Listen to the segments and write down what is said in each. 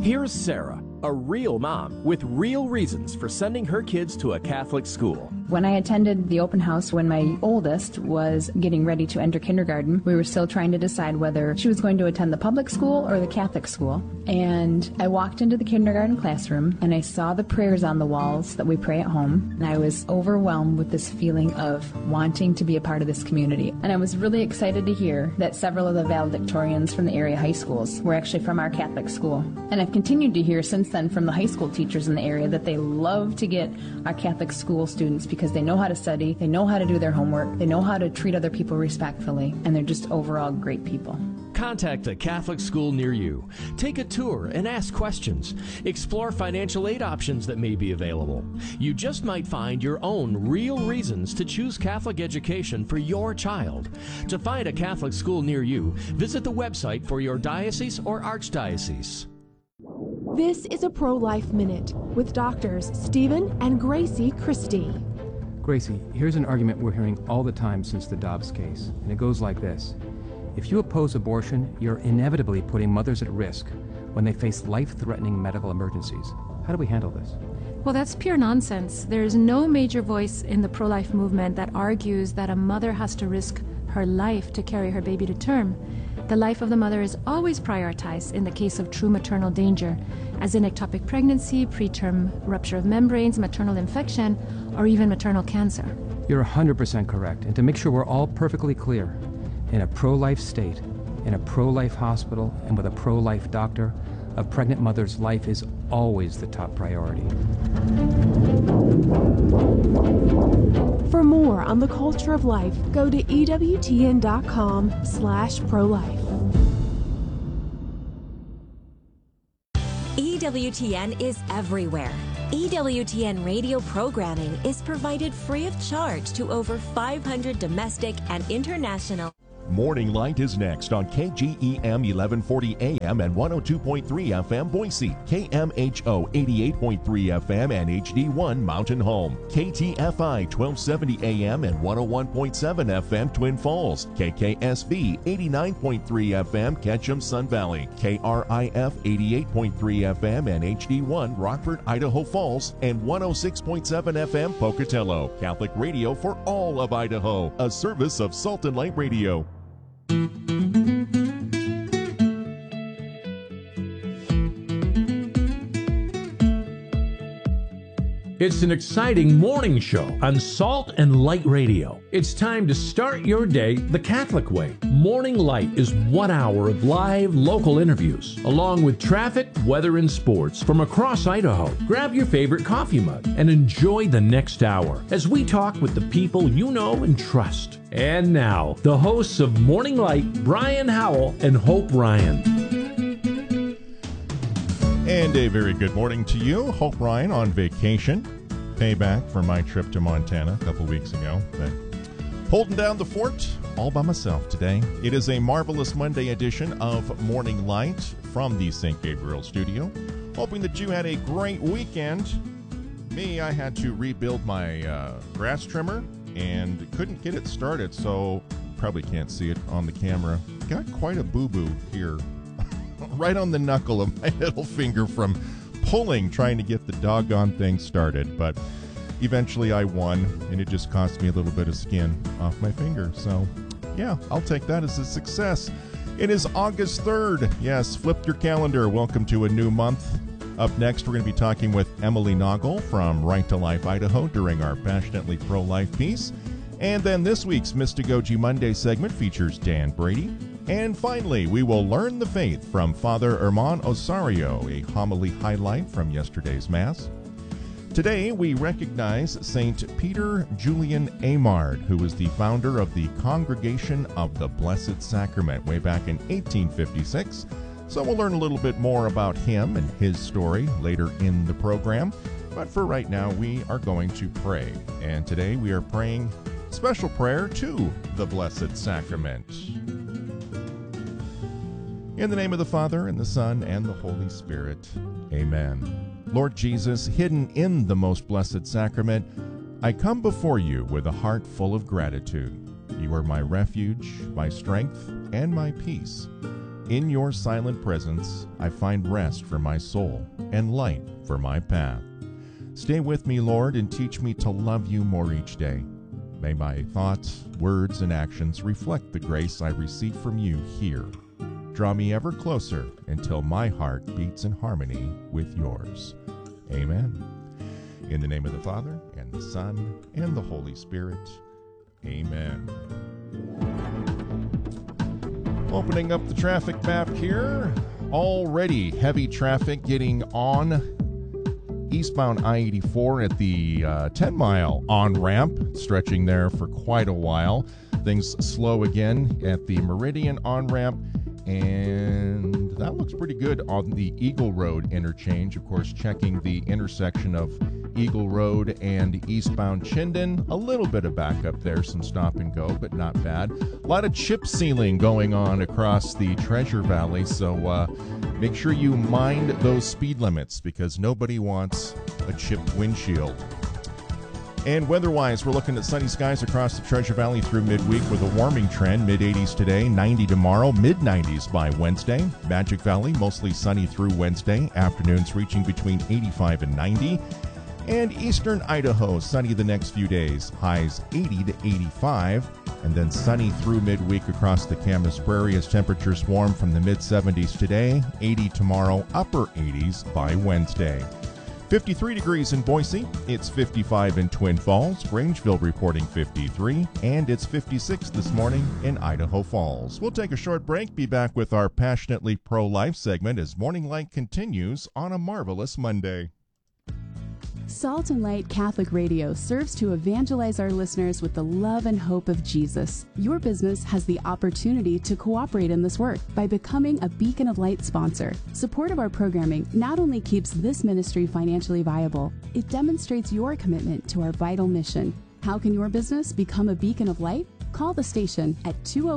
Here's Sarah, a real mom with real reasons for sending her kids to a Catholic school. When I attended the open house when my oldest was getting ready to enter kindergarten, we were still trying to decide whether she was going to attend the public school or the Catholic school. And I walked into the kindergarten classroom and I saw the prayers on the walls that we pray at home. And I was overwhelmed with this feeling of wanting to be a part of this community. And I was really excited to hear that several of the valedictorians from the area high schools were actually from our Catholic school. And I've continued to hear since then from the high school teachers in the area that they love to get our Catholic school students because they know how to study, they know how to do their homework, they know how to treat other people respectfully, and they're just overall great people. Contact a Catholic school near you. Take a tour and ask questions. Explore financial aid options that may be available. You just might find your own real reasons to choose Catholic education for your child. To find a Catholic school near you, visit the website for your diocese or archdiocese. This is a Pro-Life Minute with doctors Stephen and Gracie Christie. Gracie, here's an argument we're hearing all the time since the Dobbs case, and it goes like this. If you oppose abortion, you're inevitably putting mothers at risk when they face life-threatening medical emergencies. How do we handle this? Well, that's pure nonsense. There is no major voice in the pro-life movement that argues that a mother has to risk her life to carry her baby to term. The life of the mother is always prioritized in the case of true maternal danger, as in ectopic pregnancy, preterm rupture of membranes, maternal infection, or even maternal cancer. You're 100% correct. And to make sure we're all perfectly clear, in a pro-life state, in a pro-life hospital, and with a pro-life doctor, a pregnant mother's life is always the top priority. For more on the culture of life, go to EWTN.com/pro-life. EWTN is everywhere. EWTN radio programming is provided free of charge to over 500 domestic and international. Morning Light is next on KGEM 1140 AM and 102.3 FM Boise, KMHO 88.3 FM and HD1 Mountain Home, KTFI 1270 AM and 101.7 FM Twin Falls, KKSV 89.3 FM Ketchum Sun Valley, KRIF 88.3 FM and HD1 Rockford, Idaho Falls, and 106.7 FM Pocatello. Catholic radio for all of Idaho, a service of Salt and Light Radio. It's an exciting morning show on Salt and Light Radio. It's time to start your day the Catholic way. Morning Light is 1 hour of live local interviews, along with traffic, weather, and sports from across Idaho. Grab your favorite coffee mug and enjoy the next hour as we talk with the people you know and trust. And now, the hosts of Morning Light, Brian Howell and Hope Ryan. And a very good morning to you. Hope Ryan on vacation. Payback for my trip to Montana a couple weeks ago. But holding down the fort all by myself today. It is a marvelous Monday edition of Morning Light from the St. Gabriel studio. Hoping that you had a great weekend. Me, I had to rebuild my grass trimmer and couldn't get it started, so probably can't see it on the camera. Got quite a boo-boo here. Right on the knuckle of my middle finger from pulling, trying to get the doggone thing started. But eventually I won, and it just cost me a little bit of skin off my finger. So, yeah, I'll take that as a success. It is August 3rd. Yes, flip your calendar. Welcome to a new month. Up next, we're going to be talking with Emily Noggle from Right to Life, Idaho during our Passionately Pro-Life piece. And then this week's Mystagogy Monday segment features Dan Brady. And finally, we will learn the faith from Father Herman Osario, a homily highlight from yesterday's Mass. Today, we recognize St. Peter Julian Amard, who was the founder of the Congregation of the Blessed Sacrament way back in 1856. So we'll learn a little bit more about him and his story later in the program. But for right now, we are going to pray. And today we are praying special prayer to the Blessed Sacrament. In the name of the Father, and the Son, and the Holy Spirit. Amen. Lord Jesus, hidden in the most blessed sacrament, I come before you with a heart full of gratitude. You are my refuge, my strength, and my peace. In your silent presence, I find rest for my soul and light for my path. Stay with me, Lord, and teach me to love you more each day. May my thoughts, words, and actions reflect the grace I receive from you here. Draw me ever closer until my heart beats in harmony with yours. Amen. In the name of the Father, and the Son, and the Holy Spirit. Amen. Opening up the traffic map here. Already heavy traffic getting on eastbound I-84 at the 10-mile on-ramp, stretching there for quite a while. Things slow again at the Meridian on-ramp, and that looks pretty good on the Eagle Road interchange. Of course, checking the intersection of Eagle Road and eastbound Chinden. A little bit of backup there, some stop and go, but not bad. A lot of chip sealing going on across the Treasure Valley, so make sure you mind those speed limits because nobody wants a chipped windshield. And weather-wise, we're looking at sunny skies across the Treasure Valley through midweek with a warming trend. Mid-80s today, 90 tomorrow, mid-90s by Wednesday. Magic Valley, mostly sunny through Wednesday. Afternoons reaching between 85 and 90. And eastern Idaho, sunny the next few days. Highs 80 to 85. And then sunny through midweek across the Camas Prairie as temperatures warm from the mid-70s today. 80 tomorrow, upper 80s by Wednesday. 53 degrees in Boise, it's 55 in Twin Falls, Grangeville reporting 53, and it's 56 this morning in Idaho Falls. We'll take a short break, be back with our Passionately Pro-Life segment as Morning Light continues on a marvelous Monday. Salt and Light Catholic Radio serves to evangelize our listeners with the love and hope of Jesus. Your business has the opportunity to cooperate in this work by becoming a Beacon of Light sponsor. Support of our programming not only keeps this ministry financially viable, it demonstrates your commitment to our vital mission. How can your business become a Beacon of Light? Call the station at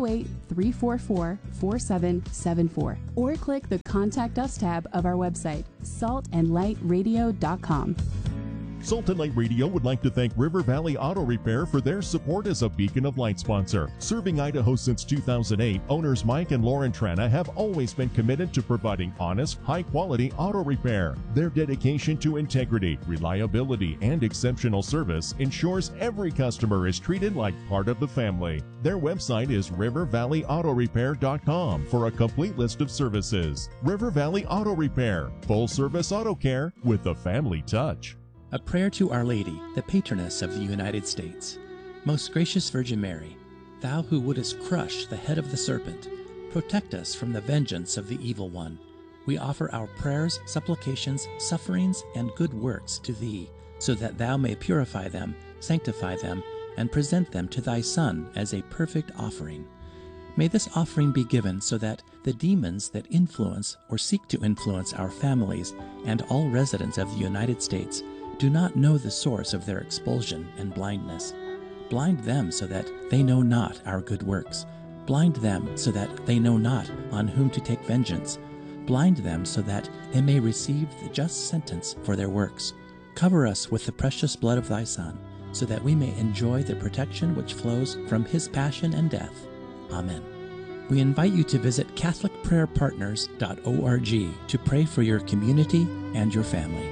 208-344-4774 or click the Contact Us tab of our website, saltandlightradio.com. Salt and Light Radio would like to thank River Valley Auto Repair for their support as a Beacon of Light sponsor. Serving Idaho since 2008, owners Mike and Lauren Trana have always been committed to providing honest, high-quality auto repair. Their dedication to integrity, reliability, and exceptional service ensures every customer is treated like part of the family. Their website is rivervalleyautorepair.com for a complete list of services. River Valley Auto Repair, full-service auto care with a family touch. A prayer to Our Lady, the patroness of the United States. Most gracious Virgin Mary, thou who wouldest crush the head of the serpent, protect us from the vengeance of the evil one. We offer our prayers, supplications, sufferings, and good works to thee, so that thou may purify them, sanctify them, and present them to thy Son as a perfect offering. May this offering be given so that the demons that influence or seek to influence our families and all residents of the United States do not know the source of their expulsion and blindness. Blind them so that they know not our good works. Blind them so that they know not on whom to take vengeance. Blind them so that they may receive the just sentence for their works. Cover us with the precious blood of thy Son, so that we may enjoy the protection which flows from his passion and death. Amen. We invite you to visit CatholicPrayerPartners.org to pray for your community and your family.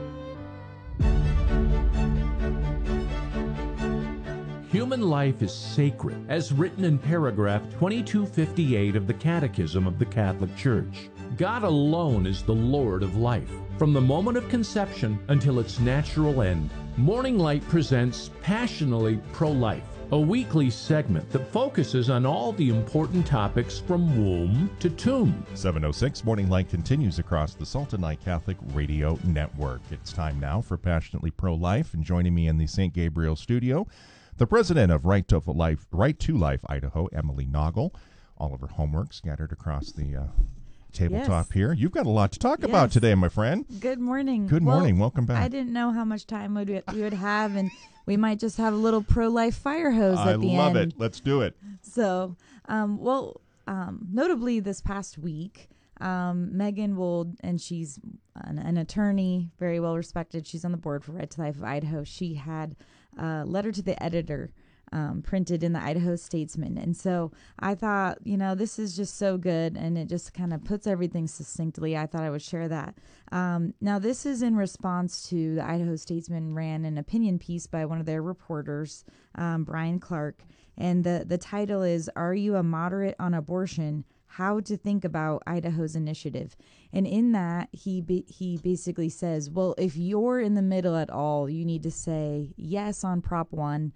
Human life is sacred, as written in paragraph 2258 of the Catechism of the Catholic Church. God alone is the Lord of life, from the moment of conception until its natural end. Morning Light presents Passionately Pro-Life, a weekly segment that focuses on all the important topics from womb to tomb. 7:06 Morning Light continues across the Salt and Light Catholic Radio Network. It's time now for Passionately Pro-Life, and joining me in the St. Gabriel studio, the president of Right to Life Idaho, Emily Noggle. All of her homework scattered across the tabletop here. You've got a lot to talk about today, my friend. Good morning. Good morning. Welcome back. I didn't know how much time we would have, and we might just have a little pro-life fire hose at the end. I love it. Let's do it. So, notably this past week, Megan Wold, and she's an attorney, very well respected. She's on the board for Right to Life of Idaho. She had a letter to the editor printed in the Idaho Statesman. And so I thought, this is just so good, and it just kind of puts everything succinctly. I thought I would share that. Now, this is in response to the Idaho Statesman ran an opinion piece by one of their reporters, Brian Clark, and the title is, "Are You a Moderate on Abortion? How to Think About Idaho's Initiative." And in that, he basically says, well, if you're in the middle at all, you need to say yes on Prop 1,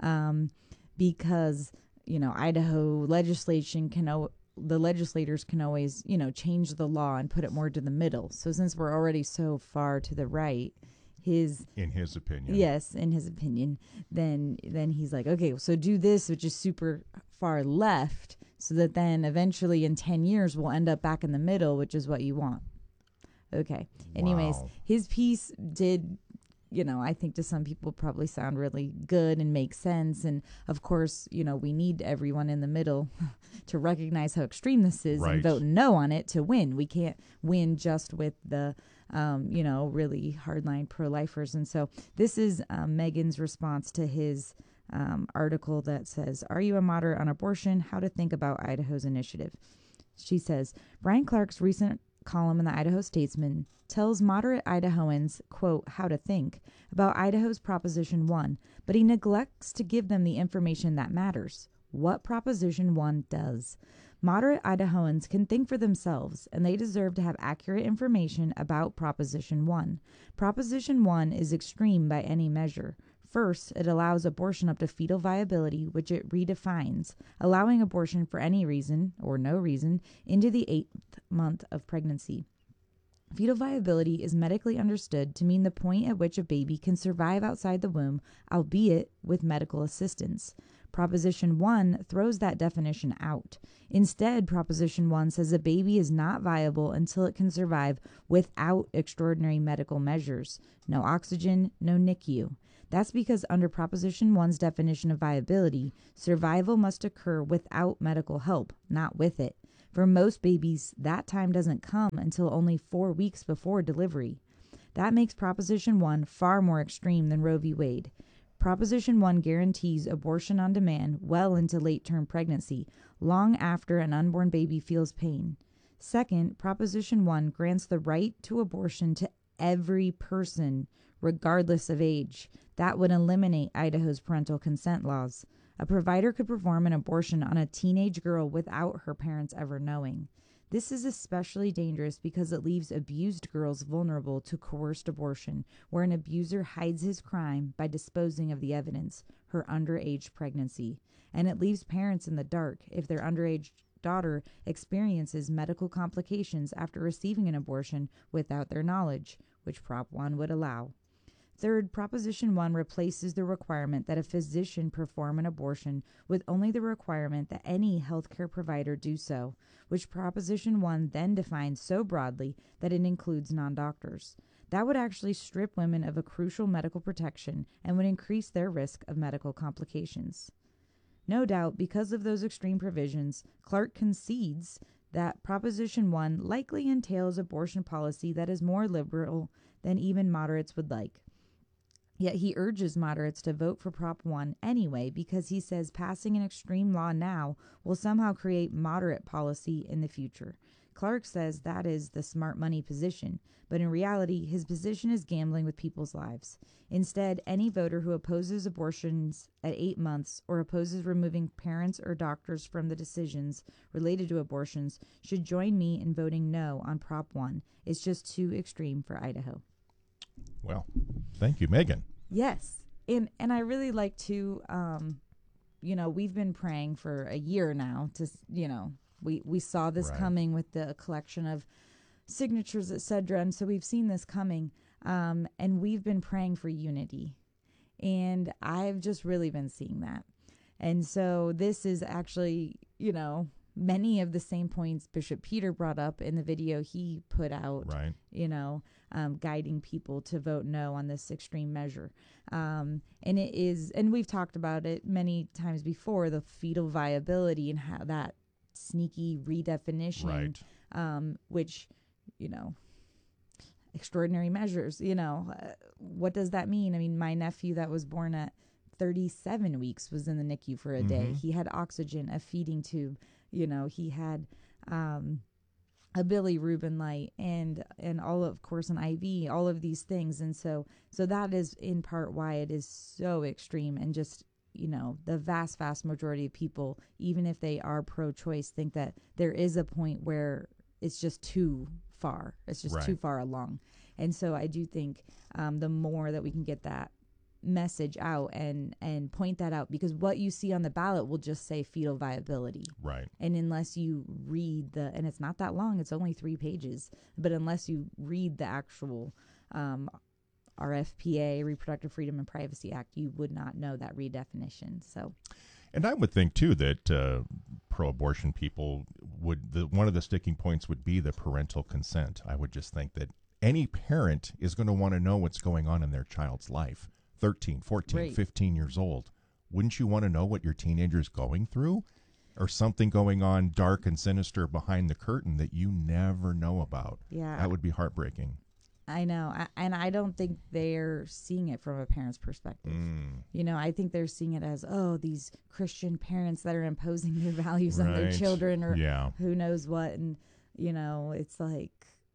because, Idaho legislation the legislators can always, change the law and put it more to the middle. So since we're already so far to the right, in his opinion, then he's like, okay, so do this, which is super far left, so that then eventually in 10 years we'll end up back in the middle, which is what you want. Okay. Anyways, his piece did, I think to some people probably sound really good and make sense. And of course, we need everyone in the middle to recognize how extreme this is and vote no on it to win. We can't win just with the, really hardline pro-lifers. And so this is Megan's response to his article that says, "Are you a moderate on abortion? How to Think About Idaho's Initiative." She says, Brian Clark's recent column in the Idaho Statesman tells moderate Idahoans, quote, how to think about Idaho's Proposition 1, but he neglects to give them the information that matters, what Proposition 1 does. Moderate Idahoans can think for themselves, and they deserve to have accurate information about Proposition 1. Proposition 1 is extreme by any measure. First, it allows abortion up to fetal viability, which it redefines, allowing abortion for any reason, or no reason, into the 8th month of pregnancy. Fetal viability is medically understood to mean the point at which a baby can survive outside the womb, albeit with medical assistance. Proposition 1 throws that definition out. Instead, Proposition 1 says a baby is not viable until it can survive without extraordinary medical measures. No oxygen, no NICU. That's because under Proposition 1's definition of viability, survival must occur without medical help, not with it. For most babies, that time doesn't come until only 4 weeks before delivery. That makes Proposition 1 far more extreme than Roe v. Wade. Proposition 1 guarantees abortion on demand well into late-term pregnancy, long after an unborn baby feels pain. Second, Proposition 1 grants the right to abortion to every person, regardless of age. That would eliminate Idaho's parental consent laws. A provider could perform an abortion on a teenage girl without her parents ever knowing. This is especially dangerous because it leaves abused girls vulnerable to coerced abortion, where an abuser hides his crime by disposing of the evidence, her underage pregnancy. And it leaves parents in the dark if their underage daughter experiences medical complications after receiving an abortion without their knowledge, which Prop 1 would allow. Third, Proposition 1 replaces the requirement that a physician perform an abortion with only the requirement that any healthcare provider do so, which Proposition 1 then defines so broadly that it includes non-doctors. That would actually strip women of a crucial medical protection and would increase their risk of medical complications. No doubt, because of those extreme provisions, Clark concedes that Proposition 1 likely entails abortion policy that is more liberal than even moderates would like. Yet he urges moderates to vote for Prop 1 anyway because he says passing an extreme law now will somehow create moderate policy in the future. Clark says that is the smart money position, but in reality, his position is gambling with people's lives. Instead, any voter who opposes abortions at 8 months or opposes removing parents or doctors from the decisions related to abortions should join me in voting no on Prop 1. It's just too extreme for Idaho. Well, thank you, Megan. Yes. And I really like to, we've been praying for a year now to, we saw this coming with the collection of signatures, etc. And so we've seen this coming, and we've been praying for unity. And I've just really been seeing that. And so this is actually, many of the same points Bishop Peter brought up in the video he put out, guiding people to vote no on this extreme measure. And it is, and we've talked about it many times before, the fetal viability and how that sneaky redefinition, which, extraordinary measures, what does that mean? I mean, my nephew that was born at 37 weeks was in the NICU for a day. He had oxygen, a feeding tube, he had a bilirubin light and all, of course, an IV, all of these things. And so that is in part why it is so extreme. And just, the vast majority of people, even if they are pro-choice, think that there is a point where it's just too far. It's just too far along. And so I do think the more that we can get that message out and point that out, because what you see on the ballot will just say fetal viability. Right. And unless you read and it's not that long, it's only 3 pages, but unless you read the actual RFPA, Reproductive Freedom and Privacy Act, you would not know that redefinition. So. And I would think, too, that pro-abortion people one of the sticking points would be the parental consent. I would just think that any parent is going to want to know what's going on in their child's life. 13, 14, 15 years old. Wouldn't you want to know what your teenager's going through? Or something going on dark and sinister behind the curtain that you never know about? Yeah. That would be heartbreaking. I know. And I don't think they're seeing it from a parent's perspective. I think they're seeing it as, these Christian parents that are imposing their values on their children or who knows what. And, it's like,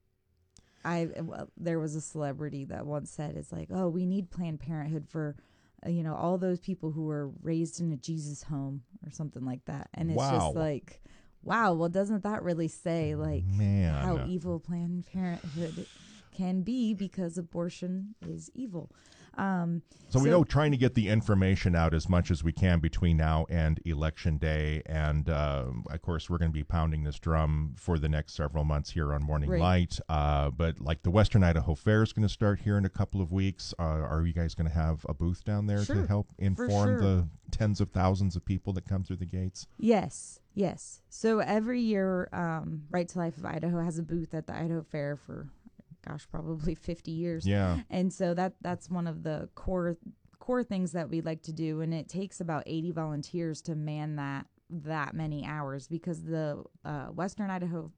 there was a celebrity that once said, it's like, we need Planned Parenthood for, all those people who were raised in a Jesus home or something like that. And it's just like, wow, well, doesn't that really say how evil Planned Parenthood can be, because abortion is evil. So we know trying to get the information out as much as we can between now and Election Day. And, of course, we're going to be pounding this drum for the next several months here on Morning Light. But like the Western Idaho Fair is going to start here in a couple of weeks. Are you guys going to have a booth down there to help inform the tens of thousands of people that come through the gates? Yes. So every year, Right to Life of Idaho has a booth at the Idaho Fair for probably 50 years. Yeah. And so that's one of the core things that we like to do. And it takes about 80 volunteers to man that many hours, because the Western Idaho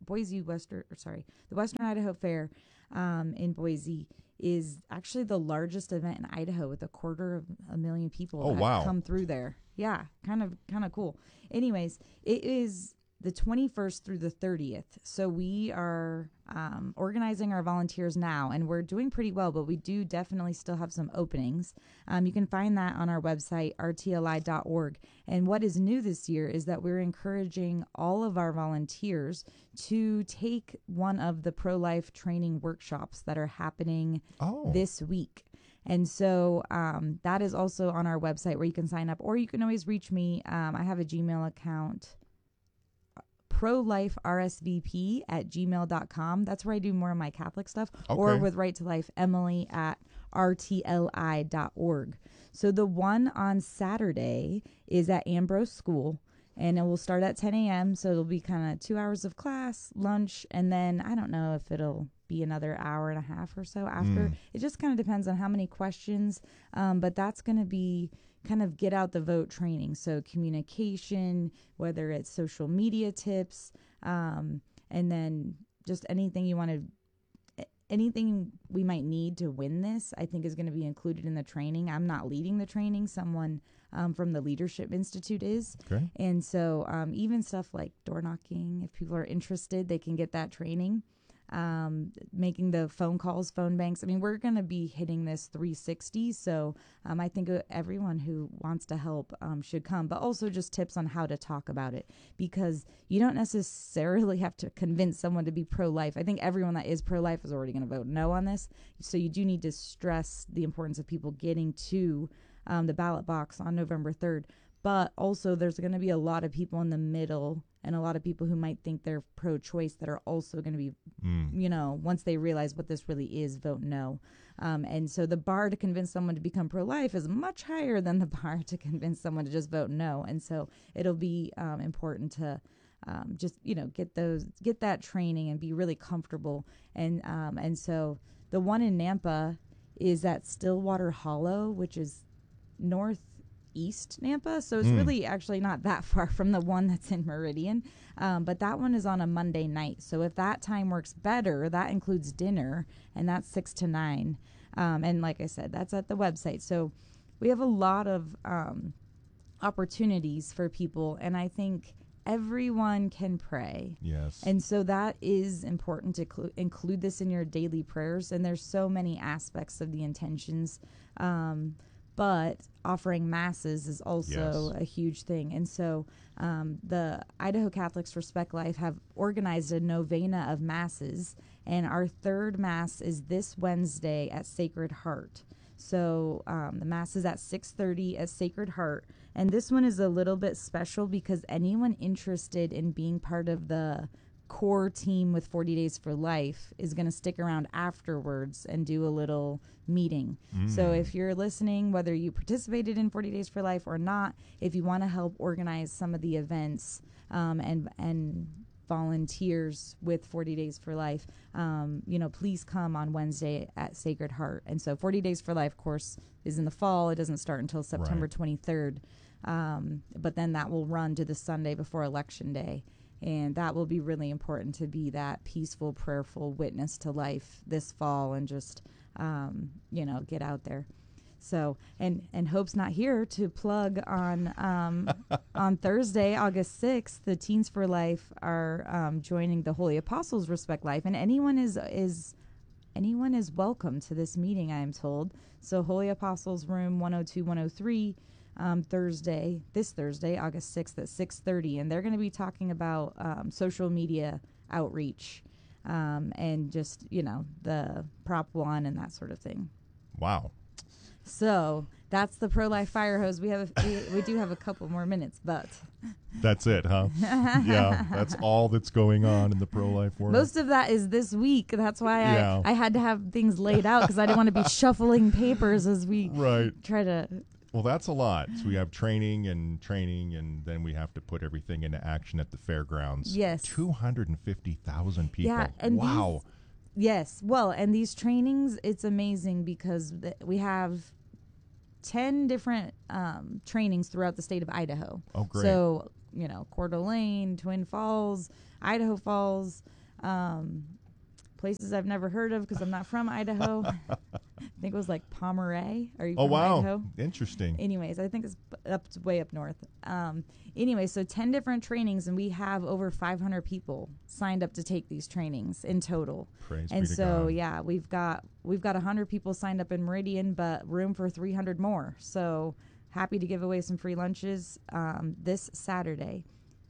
Fair in Boise is actually the largest event in Idaho, with 250,000 people that come through there. Yeah, kind of cool. Anyways, it is the 21st through the 30th. So we are organizing our volunteers now, and we're doing pretty well, but we do definitely still have some openings. You can find that on our website, rtli.org. And what is new this year is that we're encouraging all of our volunteers to take one of the pro-life training workshops that are happening this week. And so that is also on our website, where you can sign up, or you can always reach me. I have a Gmail account, prolifersvp@gmail.com. That's where I do more of my Catholic stuff. Or with Right to Life, Emily at rtli.org. So the one on Saturday is at Ambrose School, and it will start at 10 a.m. So it'll be kind of 2 hours of class, lunch, and then I don't know if it'll be another hour and a half or so after. It just kind of depends on how many questions, but that's going to be kind of get out the vote training. So communication, whether it's social media tips, and then just anything we might need to win this, I think is going to be included in the training. I'm not leading the training. Someone from the Leadership Institute is. Okay. And so even stuff like door knocking, if people are interested, they can get that training. Making the phone calls, phone banks. I mean, we're going to be hitting this 360. So I think everyone who wants to help should come, but also just tips on how to talk about it, because you don't necessarily have to convince someone to be pro-life. I think everyone that is pro-life is already going to vote no on this. So you do need to stress the importance of people getting to the ballot box on November 3rd. But also there's going to be a lot of people in the middle, and a lot of people who might think they're pro-choice that are also going to be, once they realize what this really is, vote no. And so the bar to convince someone to become pro-life is much higher than the bar to convince someone to just vote no. And so it'll be important to get that training and be really comfortable. And so the one in Nampa is at Stillwater Hollow, which is northeast Nampa, so it's really actually not that far from the one that's in Meridian, but that one is on a Monday night. So if that time works better, that includes dinner, and that's 6 to 9, and like I said, that's at the website. So we have a lot of opportunities for people, and I think everyone can pray. Yes. And so that is important to include this in your daily prayers. And there's so many aspects of the intentions. But offering masses is also a huge thing. And so the Idaho Catholics Respect Life have organized a novena of masses. And our third mass is this Wednesday at Sacred Heart. So the mass is at 6:30 at Sacred Heart. And this one is a little bit special because anyone interested in being part of the core team with 40 Days for Life is going to stick around afterwards and do a little meeting. So if you're listening, whether you participated in 40 Days for Life or not, if you want to help organize some of the events and volunteers with 40 Days for Life, please come on Wednesday at Sacred Heart. And so 40 Days for Life, of course, is in the fall. It doesn't start until September 23rd. But then that will run to the Sunday before Election Day. And that will be really important to be that peaceful, prayerful witness to life this fall and just, get out there. So, and Hope's not here to plug on Thursday, August 6th, the Teens for Life are joining the Holy Apostles Respect Life. And anyone is welcome to this meeting, I am told. So Holy Apostles Room 102, 103, this Thursday, August 6th at 6:30. And they're going to be talking about social media outreach and just, the Prop 1 and that sort of thing. Wow. So that's the pro-life fire hose. We do have a couple more minutes, but that's it, huh? Yeah, that's all that's going on in the pro-life world. Most of that is this week. That's why I had to have things laid out because I didn't want to be shuffling papers as we try to. Well, that's a lot. So we have training, and then we have to put everything into action at the fairgrounds. Yes. 250,000 people. Yeah, and wow. Yes. Well, and these trainings, it's amazing because we have 10 different trainings throughout the state of Idaho. Oh, great. So, Coeur d'Alene, Twin Falls, Idaho Falls, places I've never heard of because I'm not from Idaho. I think it was like Pomeroy. Are you from Idaho? Interesting. Anyways, I think it's way up north. Anyway, so 10 different trainings, and we have over 500 people signed up to take these trainings in total. Praise and be to so, God. yeah, we've got 100 people signed up in Meridian, but room for 300 more. So happy to give away some free lunches this Saturday.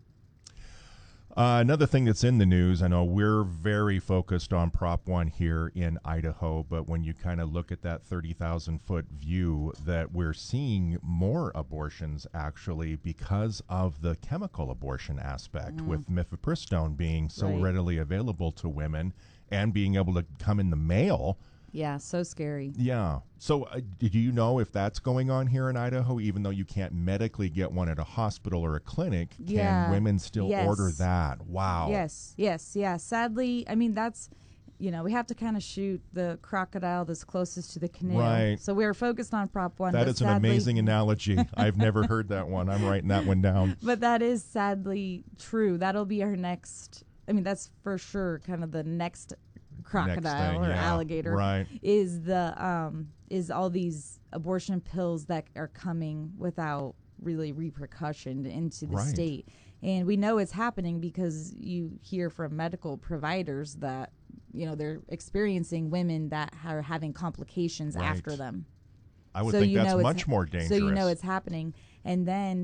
Another thing that's in the news, I know we're very focused on Prop 1 here in Idaho, but when you kind of look at that 30,000-foot view, that we're seeing more abortions actually because of the chemical abortion aspect, with mifepristone being so readily available to women and being able to come in the mail. Yeah, so scary. Yeah. So do you know if that's going on here in Idaho, even though you can't medically get one at a hospital or a clinic? Can women still order that? Wow. Yes. Yeah. Sadly, I mean, that's, we have to kind of shoot the crocodile that's closest to the canoe. Right. So we're focused on Prop 1. That is an amazing analogy. I've never heard that one. I'm writing that one down. But that is sadly true. That'll be our next, that's for sure kind of the next crocodile or alligator is all these abortion pills that are coming without really repercussion into the state. And we know it's happening because you hear from medical providers that they're experiencing women that are having complications after them. I would think that's much more dangerous. So it's happening. And then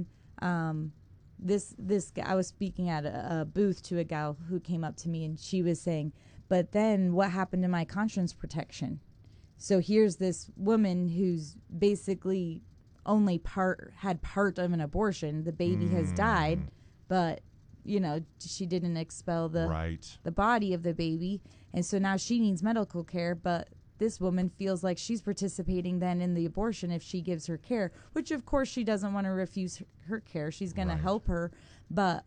this I was speaking at a booth to a gal who came up to me, and she was saying, but then what happened to my conscience protection? So here's this woman who's basically only had part of an abortion. The baby has died, but she didn't expel the body of the baby, and so now she needs medical care. But this woman feels like she's participating then in the abortion if she gives her care, which of course she doesn't want to refuse her care. She's going to help her, but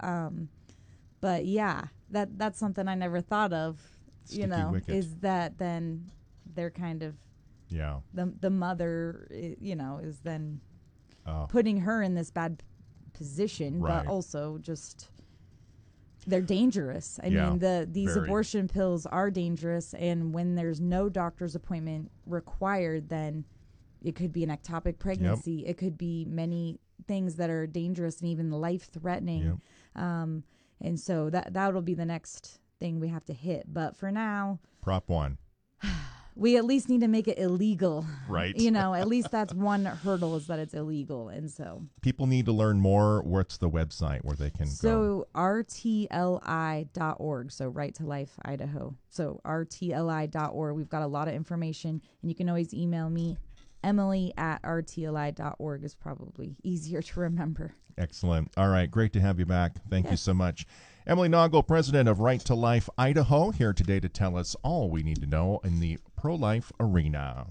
yeah, that's something I never thought of. Wicket. Is that then they're kind of the mother is then putting her in this bad position, but also just they're dangerous. I mean, these abortion pills are dangerous, and when there's no doctor's appointment required, then It could be an ectopic pregnancy. It could be many things that are dangerous and even life-threatening. And so that'll be the next thing we have to hit. But for now, Prop 1. We at least need to make it illegal. Right. At least that's one hurdle, is that it's illegal. And so people need to learn more. What's the website where they can go? So rtli.org. So Right to Life Idaho. So rtli.org. We've got a lot of information, and you can always email me. Emily@rtli.org is probably easier to remember. Excellent. All right. Great to have you back. Thank you so much. Emily Noggle, president of Right to Life Idaho, here today to tell us all we need to know in the pro-life arena.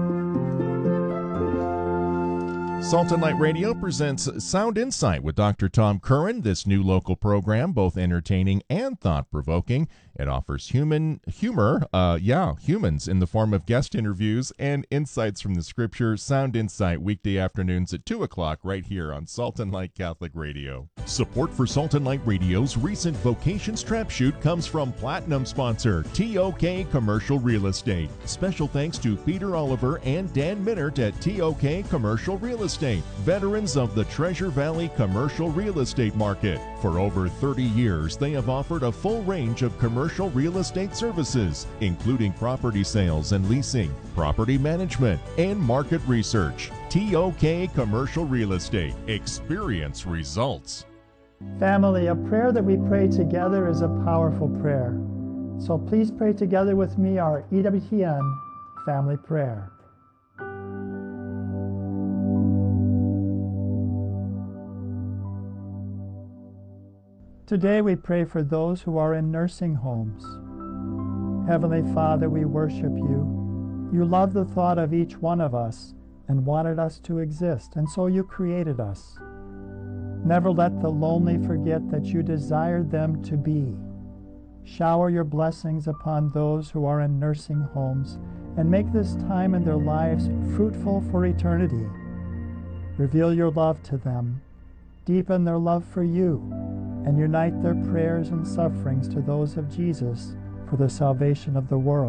Salt and Light Radio presents Sound Insight with Dr. Tom Curran. This new local program, both entertaining and thought-provoking. It offers humans in the form of guest interviews and insights from the Scripture. Sound Insight, weekday afternoons at 2 o'clock right here on Salt and Light Catholic Radio. Support for Salt and Light Radio's recent Vocations Trap Shoot comes from Platinum sponsor TOK Commercial Real Estate. Special thanks to Peter Oliver and Dan Minert at TOK Commercial Real Estate, veterans of the Treasure Valley commercial real estate market. For over 30 years, they have offered a full range of commercial real estate services, including property sales and leasing, property management, and market research. TOK Commercial Real Estate. Experience results. Family, a prayer that we pray together is a powerful prayer. So please pray together with me our EWTN family prayer. Today we pray for those who are in nursing homes. Heavenly Father, we worship you. You love the thought of each one of us and wanted us to exist, and so you created us. Never let the lonely forget that you desired them to be. Shower your blessings upon those who are in nursing homes and make this time in their lives fruitful for eternity. Reveal your love to them, deepen their love for you, and unite their prayers and sufferings to those of Jesus for the salvation of the world.